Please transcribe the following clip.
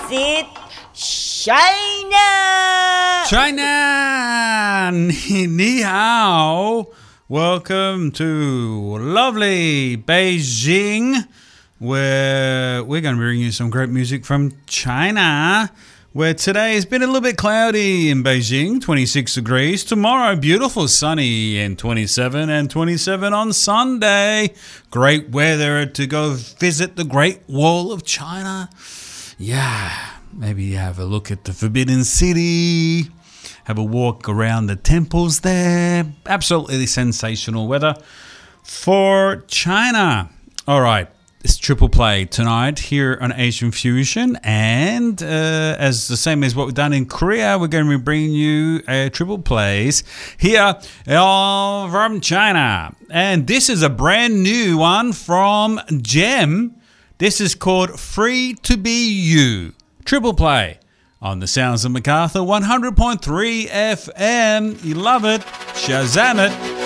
visit China. China! Ni hao. Welcome to lovely Beijing, where we're going to bring you some great music from China, where today has been a little bit cloudy in Beijing, 26 degrees. Tomorrow, beautiful sunny and 27 on Sunday. Great weather to go visit the Great Wall of China. Yeah, maybe have a look at the Forbidden City. Have a walk around the temples there. Absolutely sensational weather for China. All right, it's triple play tonight here on Asian Fusion. And as the same as what we've done in Korea, we're going to be bringing you triple plays here from China. And this is a brand new one from Gem. This is called Free to Be You. Triple play on the Sounds of MacArthur 100.3 FM. You love it. Shazam it.